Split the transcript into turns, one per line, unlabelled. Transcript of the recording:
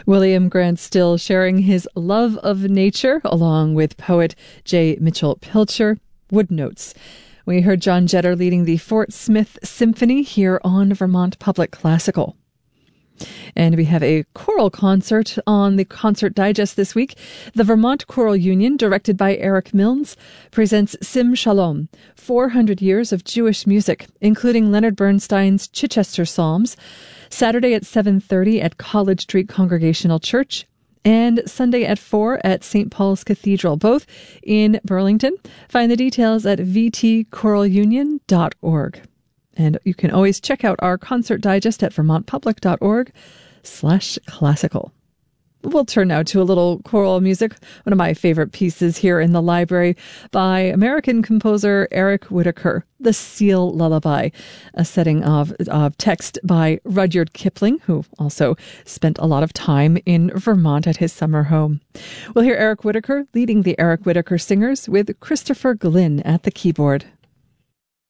William Grant Still sharing his love of nature along with poet J. Mitchell Pilcher. Woodnotes. We heard John Jetter leading the Fort Smith Symphony here on Vermont Public Classical. And we have a choral concert on the Concert Digest this week. The Vermont Choral Union, directed by Eric Milnes, presents Sim Shalom, 400 Years of Jewish Music, including Leonard Bernstein's Chichester Psalms, Saturday at 7:30 at College Street Congregational Church, and Sunday at 4 at St. Paul's Cathedral, both in Burlington. Find the details at vtchoralunion.org. And you can always check out our concert digest at vermontpublic.org/classical. We'll turn now to a little choral music, one of my favorite pieces here in the library by American composer Eric Whitacre, The Seal Lullaby, a setting of text by Rudyard Kipling, who also spent a lot of time in Vermont at his summer home. We'll hear Eric Whitacre leading the Eric Whitacre Singers with Christopher Glynn at the keyboard.